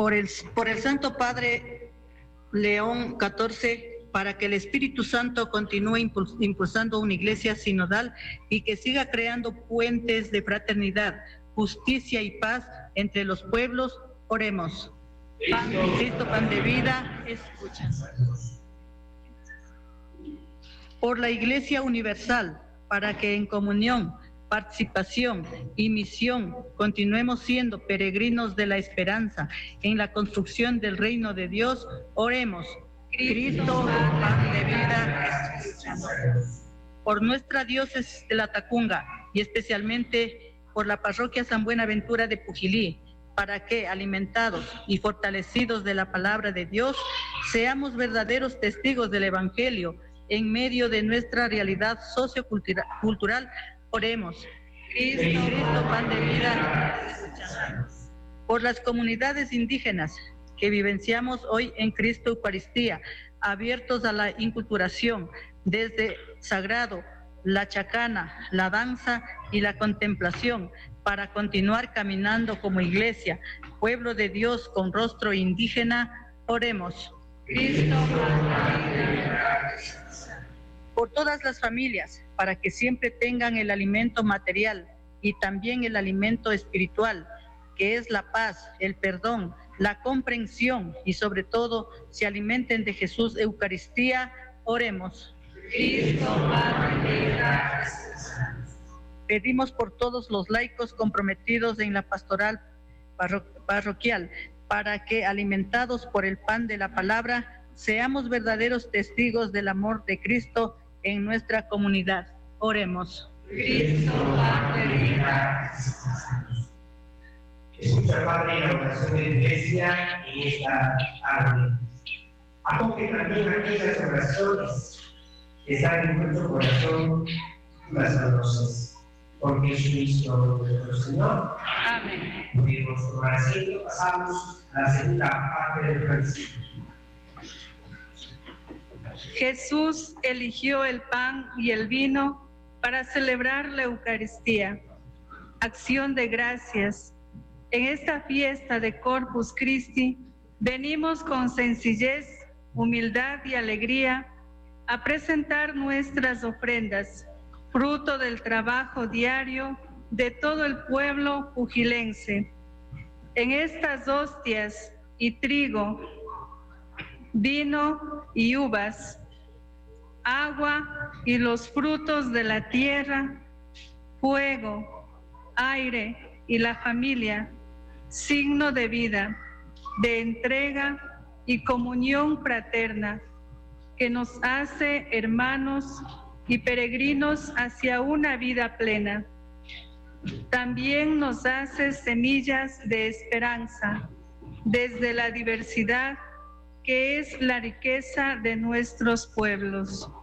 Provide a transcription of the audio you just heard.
por el Santo Padre León XIV, para que el Espíritu Santo continúe impulsando una iglesia sinodal y que siga creando puentes de fraternidad, justicia y paz entre los pueblos. Oremos. Cristo, pan de vida, escucha. Por la Iglesia Universal, para que en comunión, participación y misión continuemos siendo peregrinos de la esperanza en la construcción del reino de Dios. Oremos. Cristo, pan de vida, escucha. Por nuestra diócesis de la Tacunga y especialmente por la parroquia San Buenaventura de Pujilí, para que, alimentados y fortalecidos de la palabra de Dios, seamos verdaderos testigos del Evangelio en medio de nuestra realidad sociocultural. Oremos. Cristo, pan de vida. Por las comunidades indígenas que vivenciamos hoy en Cristo Eucaristía, abiertos a la inculturación desde sagrado, la chacana, la danza y la contemplación, para continuar caminando como iglesia, pueblo de Dios con rostro indígena. Oremos. Cristo, por todas las familias, para que siempre tengan el alimento material y también el alimento espiritual, que es la paz, el perdón, la comprensión y sobre todo se alimenten de Jesús Eucaristía. Oremos. Cristo, Padre de vida. Pedimos por todos los laicos comprometidos en la pastoral parroquial, para que, alimentados por el pan de la palabra, seamos verdaderos testigos del amor de Cristo en nuestra comunidad. Oremos. Cristo, pan de vida. Escucha, Padre, la oración de la Iglesia en esta tarde. Acoge también aquellas oraciones que están en nuestro corazón, las conoces. Por Jesucristo nuestro Señor. Amén. Podemos tomar asiento, pasamos a la segunda parte del Evangelio. Jesús eligió el pan y el vino para celebrar la Eucaristía. Acción de gracias. En esta fiesta de Corpus Christi, venimos con sencillez, humildad y alegría a presentar nuestras ofrendas, fruto del trabajo diario de todo el pueblo pujilense. En estas hostias y trigo, vino y uvas, agua y los frutos de la tierra, fuego, aire y la familia, signo de vida, de entrega y comunión fraterna, que nos hace hermanos y peregrinos hacia una vida plena. También nos hace semillas de esperanza desde la diversidad que es la riqueza de nuestros pueblos.